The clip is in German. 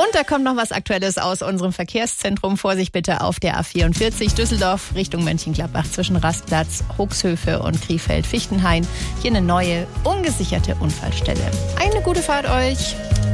Und da kommt noch was Aktuelles aus unserem Verkehrszentrum. Vorsicht bitte auf der A44 Düsseldorf Richtung Mönchengladbach zwischen Rastplatz, Hochshöfe und Krefeld-Fichtenhain. Hier eine neue, ungesicherte Unfallstelle. Eine gute Fahrt euch.